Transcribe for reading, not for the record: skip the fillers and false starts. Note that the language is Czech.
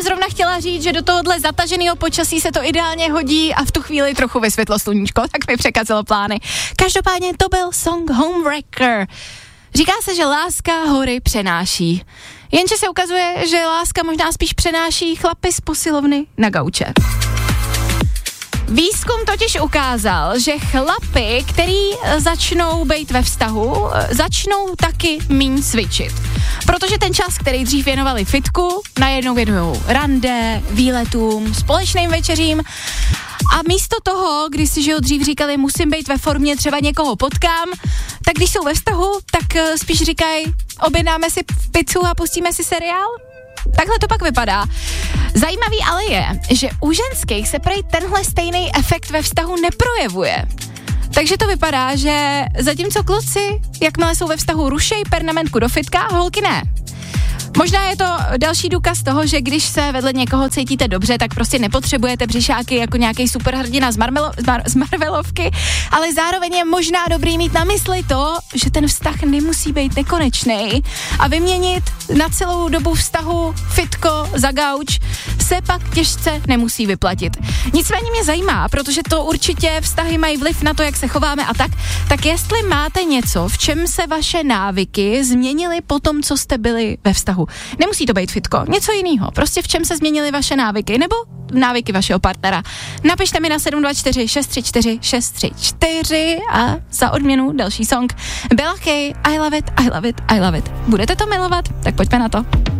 zrovna chtěla říct, že do tohohle zataženého počasí se to ideálně hodí a v tu chvíli trochu vysvětlo sluníčko, tak mi překazilo plány. Každopádně to byl song Homewrecker. Říká se, že láska hory přenáší. Jenže se ukazuje, že láska možná spíš přenáší chlapy z posilovny na gauče. Výzkum totiž ukázal, že chlapi, který začnou být ve vztahu, začnou taky míň cvičit. Protože ten čas, který dřív věnovali fitku, najednou věnujou rande, výletům, společným večeřím. A místo toho, když si že dřív říkali, musím být ve formě, třeba někoho potkám, tak když jsou ve vztahu, tak spíš říkají, objednáme si pizzu a pustíme si seriál. Takhle to pak vypadá. Zajímavý ale je, že u ženských se prej tenhle stejný efekt ve vztahu neprojevuje. Takže to vypadá, že zatímco kluci, jakmile jsou ve vztahu, rušej pernamentku do fitka, holky ne. Možná je to další důkaz toho, že když se vedle někoho cítíte dobře, tak prostě nepotřebujete břišáky jako nějaký superhrdina z Marvelovky, ale zároveň je možná dobrý mít na mysli to, že ten vztah nemusí být nekonečný a vyměnit na celou dobu vztahu fitko za gauč se pak těžce nemusí vyplatit. Nicméně mě zajímá, protože to určitě vztahy mají vliv na to, jak se chováme a tak jestli máte něco, v čem se vaše návyky změnily po tom, co jste byli ve vztahu. Nemusí to být fitko, něco jiného. Prostě v čem se změnily vaše návyky nebo návyky vašeho partnera. Napište mi na 724 634 634 a za odměnu další song Bella K, I love it, I love it, I love it. Budete to milovat? Tak pojďme na to.